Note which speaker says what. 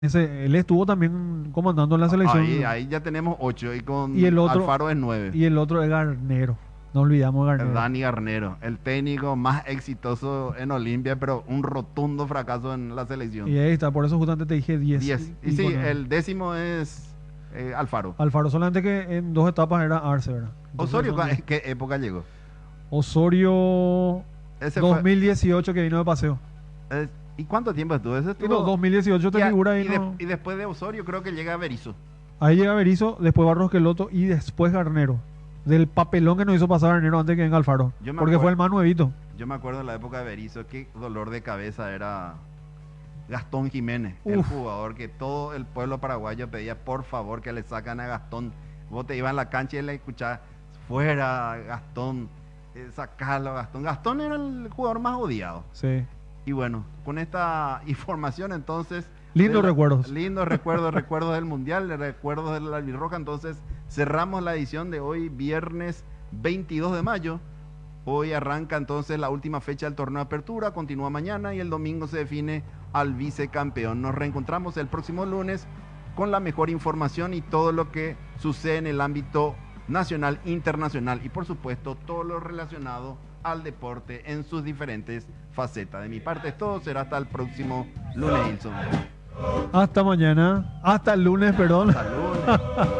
Speaker 1: Él estuvo también comandando en la
Speaker 2: Ahí,
Speaker 1: selección.
Speaker 2: ahí ya tenemos 8 y
Speaker 1: Y
Speaker 2: con
Speaker 1: el otro,
Speaker 2: Alfaro es 9.
Speaker 1: y el otro es Garnero. No olvidamos de Garnero.
Speaker 2: Dani Garnero, el técnico más exitoso en Olimpia, pero un rotundo fracaso en la selección.
Speaker 1: Y ahí está, por eso justamente te dije 10.
Speaker 2: 10. Y
Speaker 1: Y
Speaker 2: sí,
Speaker 1: con
Speaker 2: el décimo es Alfaro.
Speaker 1: Alfaro, solamente que en dos etapas era Arce, ¿verdad? Entonces
Speaker 2: Osorio,
Speaker 1: son 10.
Speaker 2: ¿en qué época llegó?
Speaker 1: Osorio
Speaker 2: Ese fue.
Speaker 1: 2018 que vino de paseo.
Speaker 2: eh, ¿Y cuánto tiempo estuvo? Ese
Speaker 1: Y no,
Speaker 2: estuvo.
Speaker 1: 2018 te figura ahí, ¿no?
Speaker 2: Y después de Osorio, creo que llega Berizzo.
Speaker 1: Ahí llega Berizzo, después Barros Queloto y después Garnero. Del papelón que nos hizo pasar Garnero antes que venga Alfaro.
Speaker 2: Yo me
Speaker 1: Porque fue el más nuevito.
Speaker 2: Yo me acuerdo de la época de Berizzo, qué dolor de cabeza era Gastón Jiménez, el
Speaker 1: Uf.
Speaker 2: jugador que todo el pueblo paraguayo pedía por favor que le sacan a Gastón. Vos te ibas a la cancha y le escuchabas, fuera Gastón, sacalo a Gastón. Gastón era el jugador más odiado.
Speaker 1: Sí.
Speaker 2: Y bueno, con esta información entonces...
Speaker 1: Lindos recuerdos.
Speaker 2: Lindos recuerdos, recuerdos del Mundial, recuerdos de la Albirroja. Entonces cerramos la edición de hoy, viernes 22 de mayo. Hoy arranca entonces la última fecha del torneo de apertura, continúa mañana y el domingo se define al vicecampeón. Nos reencontramos el próximo lunes con la mejor información y todo lo que sucede en el ámbito nacional, internacional y por supuesto todo lo relacionado al deporte en sus diferentes facetas. De mi parte es todo, será hasta el próximo lunes, Ilson.
Speaker 1: Hasta mañana. Hasta el lunes, perdón.
Speaker 2: Hasta el lunes.